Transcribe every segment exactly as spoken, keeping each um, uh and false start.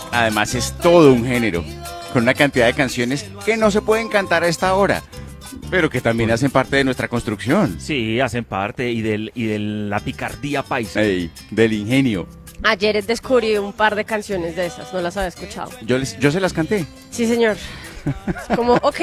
Además es todo un género, con una cantidad de canciones que no se pueden cantar a esta hora, pero que también hacen parte de nuestra construcción. Sí, hacen parte y, del, y de la picardía paisa. Ey, del ingenio. Ayer descubrí un par de canciones de esas, no las había escuchado. Yo, les, yo se las canté. Sí, señor. Como, ok,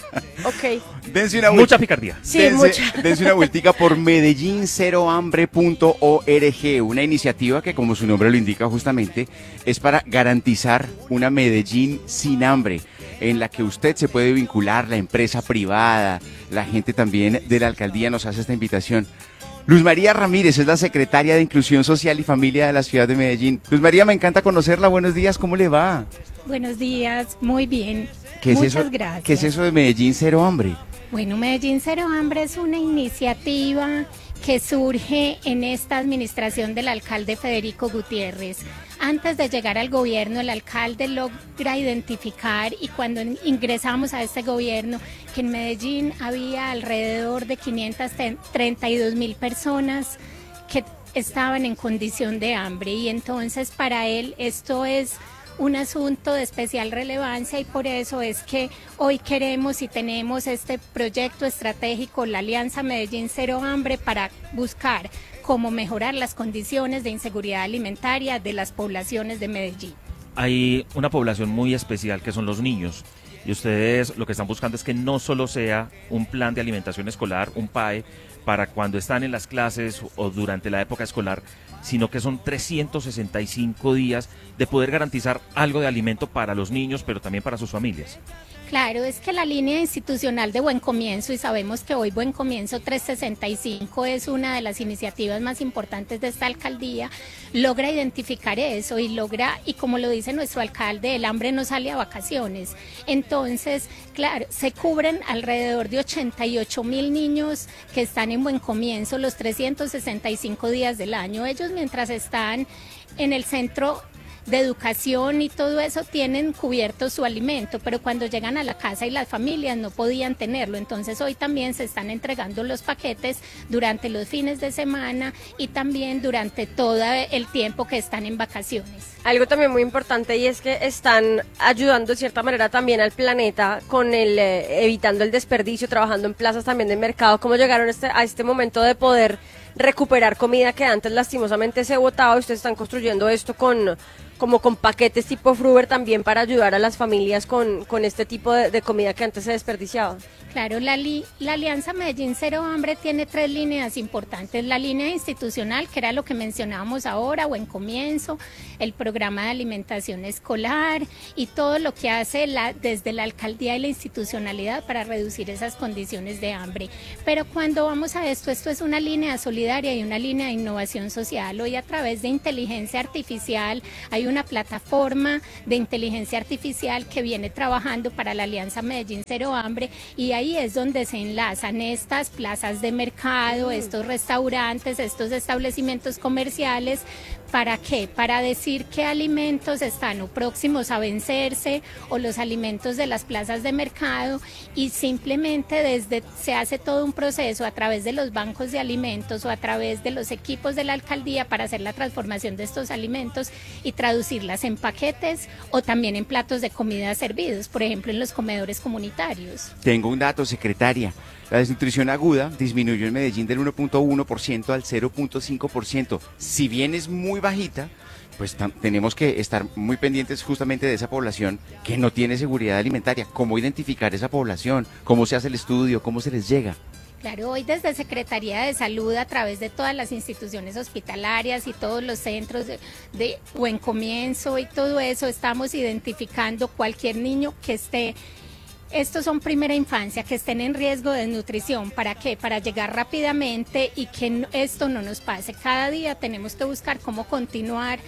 ok. Dense una Mucha picardía. Sí, dense, mucha. dense una vueltica por medellín cero hambre punto org, una iniciativa que, como su nombre lo indica justamente, es para garantizar una Medellín sin hambre, en la que usted se puede vincular, la empresa privada, la gente también de la alcaldía nos hace esta invitación. Luz María Ramírez es la secretaria de Inclusión Social y Familia de la ciudad de Medellín. Luz María, me encanta conocerla. Buenos días, ¿cómo le va? Buenos días, muy bien. ¿Qué es Muchas eso, gracias. ¿Qué es eso de Medellín Cero Hambre? Bueno, Medellín Cero Hambre es una iniciativa que surge en esta administración del alcalde Federico Gutiérrez. Antes de llegar al gobierno, el alcalde logra identificar, y cuando ingresamos a este gobierno, que en Medellín había alrededor de quinientas treinta y dos mil personas que estaban en condición de hambre, y entonces para él esto es un asunto de especial relevancia, y por eso es que hoy queremos y tenemos este proyecto estratégico, la Alianza Medellín Cero Hambre, para buscar cómo mejorar las condiciones de inseguridad alimentaria de las poblaciones de Medellín. Hay una población muy especial que son los niños, y ustedes lo que están buscando es que no solo sea un plan de alimentación escolar, un P A E, para cuando están en las clases o durante la época escolar, sino que son trescientos sesenta y cinco días de poder garantizar algo de alimento para los niños, pero también para sus familias. Claro, es que la línea institucional de Buen Comienzo, y sabemos que hoy Buen Comienzo trescientos sesenta y cinco es una de las iniciativas más importantes de esta alcaldía, logra identificar eso y logra, y como lo dice nuestro alcalde, el hambre no sale a vacaciones. Entonces, claro, se cubren alrededor de ochenta y ocho mil niños que están en Buen Comienzo los trescientos sesenta y cinco días del año. Ellos, mientras están en el centro de educación y todo eso, tienen cubierto su alimento, pero cuando llegan a la casa y las familias no podían tenerlo. Entonces hoy también se están entregando los paquetes durante los fines de semana y también durante todo el tiempo que están en vacaciones. Algo también muy importante, y es que están ayudando de cierta manera también al planeta con el eh, evitando el desperdicio, trabajando en plazas también de mercado. ¿Cómo llegaron este, a este momento de poder recuperar comida que antes lastimosamente se botaba? Ustedes están construyendo esto con como con paquetes tipo Fruver también para ayudar a las familias con, con este tipo de, de comida que antes se desperdiciaba. Claro, la, li, la Alianza Medellín Cero Hambre tiene tres líneas importantes. La línea institucional, que era lo que mencionábamos ahora, Buen Comienzo, el programa de alimentación escolar y todo lo que hace la, desde la alcaldía y la institucionalidad para reducir esas condiciones de hambre. Pero cuando vamos a esto, esto es una línea solidaria y una línea de innovación social. Hoy, a través de inteligencia artificial, hay una plataforma de inteligencia artificial que viene trabajando para la Alianza Medellín Cero Hambre, y ahí es donde se enlazan estas plazas de mercado, estos restaurantes, estos establecimientos comerciales. ¿Para qué? Para decir qué alimentos están o próximos a vencerse, o los alimentos de las plazas de mercado, y simplemente desde se hace todo un proceso a través de los bancos de alimentos o a través de los equipos de la alcaldía para hacer la transformación de estos alimentos y traducirlas en paquetes o también en platos de comida servidos, por ejemplo en los comedores comunitarios. Tengo un dato, secretaria. La desnutrición aguda disminuyó en Medellín del uno punto uno por ciento al cero punto cinco por ciento. Si bien es muy bajita, pues tenemos que estar muy pendientes justamente de esa población que no tiene seguridad alimentaria. ¿Cómo identificar esa población? ¿Cómo se hace el estudio? ¿Cómo se les llega? Claro, hoy desde Secretaría de Salud, a través de todas las instituciones hospitalarias y todos los centros de, de Buen Comienzo y todo eso, estamos identificando cualquier niño que esté. Estos son primera infancia, que estén en riesgo de desnutrición. ¿Para qué? Para llegar rápidamente y que esto no nos pase. Cada día tenemos que buscar cómo continuar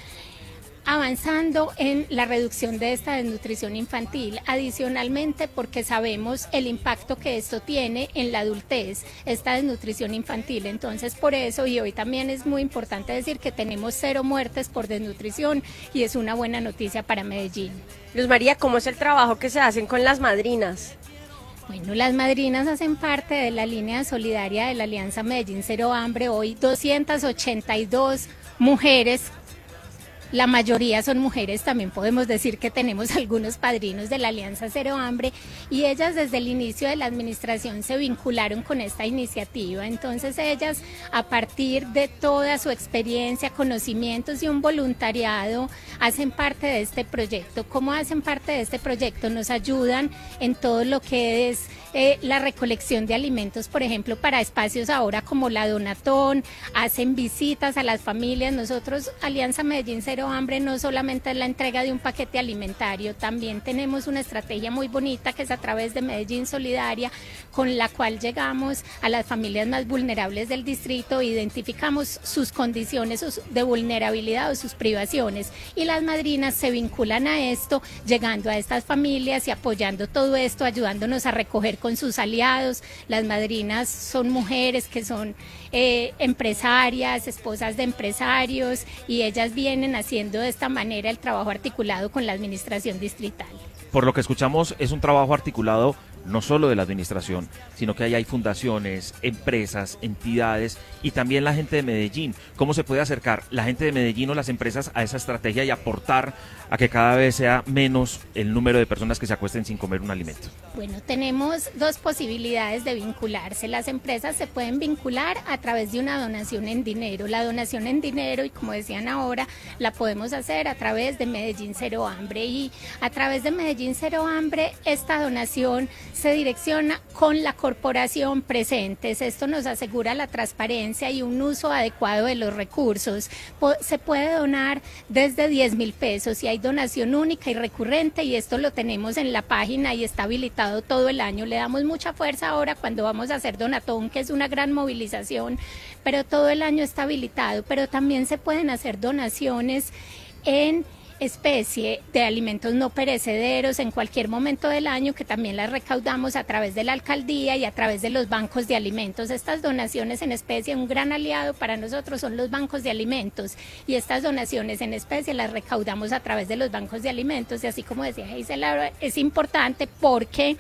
avanzando en la reducción de esta desnutrición infantil, adicionalmente porque sabemos el impacto que esto tiene en la adultez, esta desnutrición infantil. Entonces, por eso, y hoy también es muy importante decir que tenemos cero muertes por desnutrición, y es una buena noticia para Medellín. Luz María, ¿cómo es el trabajo que se hacen con las madrinas? Bueno, las madrinas hacen parte de la línea solidaria de la Alianza Medellín Cero Hambre. Hoy doscientas ochenta y dos mujeres la mayoría son mujeres, también podemos decir que tenemos algunos padrinos de la Alianza Cero Hambre, y ellas desde el inicio de la administración se vincularon con esta iniciativa. Entonces ellas, a partir de toda su experiencia, conocimientos y un voluntariado, hacen parte de este proyecto. ¿Cómo hacen parte de este proyecto? Nos ayudan en todo lo que es eh, la recolección de alimentos, por ejemplo, para espacios ahora como la Donatón, hacen visitas a las familias. Nosotros, Alianza Medellín Cero Hambre, no solamente es la entrega de un paquete alimentario, también tenemos una estrategia muy bonita que es a través de Medellín Solidaria, con la cual llegamos a las familias más vulnerables del distrito, identificamos sus condiciones de vulnerabilidad o sus privaciones, y las madrinas se vinculan a esto, llegando a estas familias y apoyando todo esto, ayudándonos a recoger con sus aliados. Las madrinas son mujeres que son eh, empresarias, esposas de empresarios, y ellas vienen haciendo de esta manera el trabajo articulado con la administración distrital. Por lo que escuchamos, es un trabajo articulado no solo de la administración, sino que ahí hay fundaciones, empresas, entidades y también la gente de Medellín. ¿Cómo se puede acercar la gente de Medellín o las empresas a esa estrategia y aportar a que cada vez sea menos el número de personas que se acuesten sin comer un alimento? Bueno, tenemos dos posibilidades de vincularse. Las empresas se pueden vincular a través de una donación en dinero. La donación en dinero, y como decían ahora, la podemos hacer a través de Medellín Cero Hambre, y a través de Medellín Cero Hambre esta donación se direcciona con la corporación Presentes. Esto nos asegura la transparencia y un uso adecuado de los recursos. Se puede donar desde diez mil pesos y hay donación única y recurrente, y esto lo tenemos en la página y está habilitado todo el año. Le damos mucha fuerza ahora cuando vamos a hacer Donatón, que es una gran movilización, pero todo el año está habilitado. Pero también se pueden hacer donaciones en especie de alimentos no perecederos en cualquier momento del año, que también las recaudamos a través de la alcaldía y a través de los bancos de alimentos. Estas donaciones en especie, un gran aliado para nosotros son los bancos de alimentos, y estas donaciones en especie las recaudamos a través de los bancos de alimentos. Y así como decía Gisela, es importante porque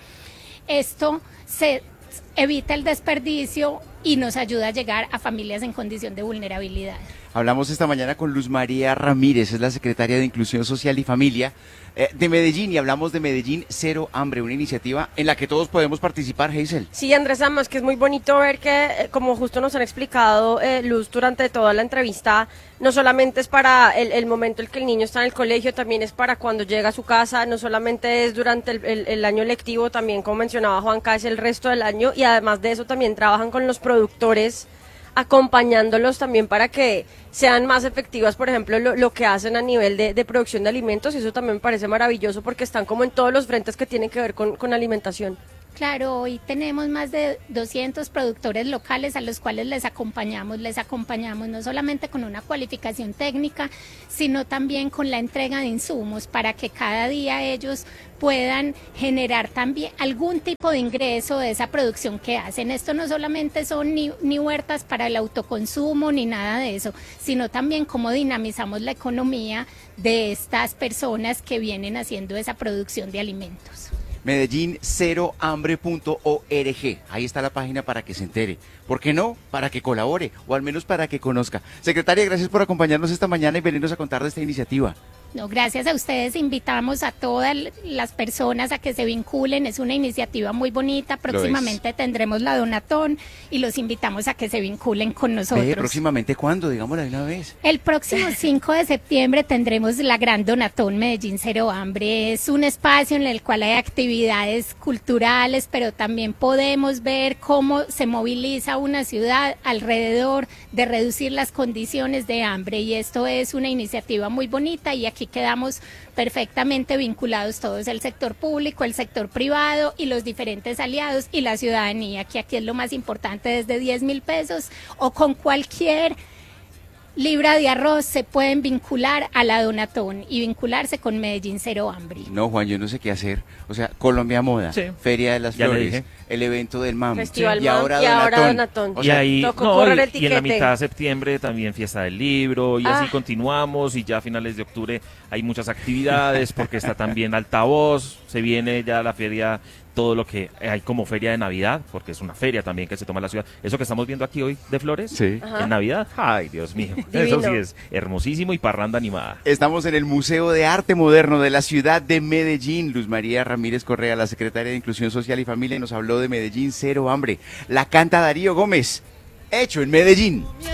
esto se evita el desperdicio y nos ayuda a llegar a familias en condición de vulnerabilidad. Hablamos esta mañana con Luz María Ramírez, es la secretaria de Inclusión Social y Familia eh, de Medellín, y hablamos de Medellín Cero Hambre, una iniciativa en la que todos podemos participar, Hazel. Sí, Andrés, además que es muy bonito ver que, eh, como justo nos han explicado, eh, Luz, durante toda la entrevista, no solamente es para el, el momento en que el niño está en el colegio, también es para cuando llega a su casa, no solamente es durante el, el, el año lectivo, también, como mencionaba Juanca, es el resto del año, y además de eso también trabajan con los productores, acompañándolos también para que sean más efectivas, por ejemplo, lo, lo que hacen a nivel de, de producción de alimentos, y eso también me parece maravilloso porque están como en todos los frentes que tienen que ver con, con alimentación. Claro, hoy tenemos más de doscientos productores locales a los cuales les acompañamos, les acompañamos no solamente con una cualificación técnica, sino también con la entrega de insumos para que cada día ellos puedan generar también algún tipo de ingreso de esa producción que hacen. Esto no solamente son ni, ni huertas para el autoconsumo ni nada de eso, sino también cómo dinamizamos la economía de estas personas que vienen haciendo esa producción de alimentos. Medellín Cero Hambre punto org, ahí está la página para que se entere. ¿Por qué no? Para que colabore, o al menos para que conozca. Secretaria, gracias por acompañarnos esta mañana y venirnos a contar de esta iniciativa. No, gracias a ustedes, invitamos a todas las personas a que se vinculen, es una iniciativa muy bonita, próximamente tendremos la Donatón y los invitamos a que se vinculen con nosotros. Ve, ¿próximamente cuándo? Digámoslo de una vez. El próximo cinco de septiembre tendremos la gran Donatón Medellín Cero Hambre, es un espacio en el cual hay actividades culturales, pero también podemos ver cómo se moviliza una ciudad alrededor de reducir las condiciones de hambre, y esto es una iniciativa muy bonita, y aquí Aquí quedamos perfectamente vinculados todos, el sector público, el sector privado y los diferentes aliados y la ciudadanía, que aquí es lo más importante, desde diez mil pesos o con cualquier libra de arroz se pueden vincular a la Donatón y vincularse con Medellín Cero Hambre. No, Juan, yo no sé qué hacer. O sea, Colombia Moda, sí. Feria de las Ya Flores, el evento del MAM, Festival y, MAM, ahora y ahora Donatón. Donatón. O y sea, ahí, tocó no, correr y, el y en la tiquete. mitad de septiembre también fiesta del libro, y así Ah. continuamos, y ya a finales de octubre hay muchas actividades, porque está también Altavoz, se viene ya la feria todo lo que hay como feria de Navidad, porque es una feria también que se toma en la ciudad. Eso que estamos viendo aquí hoy de flores, Sí. en Navidad, ay Dios mío, Divino. eso sí es hermosísimo y parranda animada. Estamos en el Museo de Arte Moderno de la ciudad de Medellín. Luz María Ramírez Correa, la secretaria de Inclusión Social y Familia, nos habló de Medellín Cero Hambre. La canta Darío Gómez, hecho en Medellín.